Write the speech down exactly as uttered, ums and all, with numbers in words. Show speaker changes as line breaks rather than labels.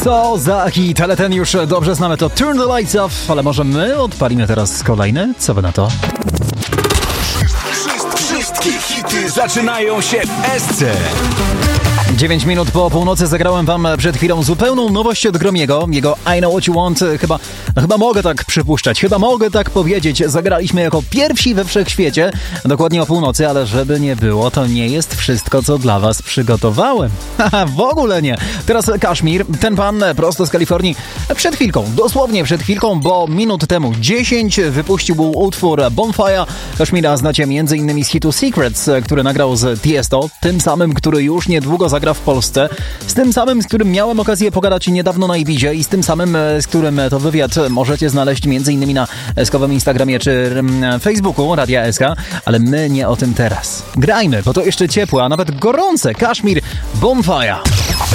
Co za hit, ale ten już dobrze znamy, to Turn the Lights Off, ale może my odpalimy teraz kolejny? Co wy na to?
Wszystkie hity zaczynają się w Esce.
dziewięć minut po północy zagrałem wam przed chwilą zupełną nowość od Gromiego. Jego I Know What You Want, chyba, no chyba mogę tak przypuszczać, chyba mogę tak powiedzieć. Zagraliśmy jako pierwsi we wszechświecie, dokładnie o północy, ale żeby nie było, to nie jest wszystko, co dla was przygotowałem. Haha, w ogóle nie. Teraz Kashmir, ten pan prosto z Kalifornii, przed chwilką, dosłownie przed chwilką, bo minut temu dziesięć wypuścił utwór Bonfire. Kashmira znacie między innymi z hitu Secrets, który nagrał z Tiesto, tym samym, który już niedługo zagra w Polsce, z tym samym, z którym miałem okazję pogadać niedawno na Ibizie i z tym samym, z którym to wywiad możecie znaleźć między innymi na eskowym Instagramie czy Facebooku Radia S K, ale my nie o tym teraz. Grajmy, bo to jeszcze ciepłe, a nawet gorące Kashmir Bonfire.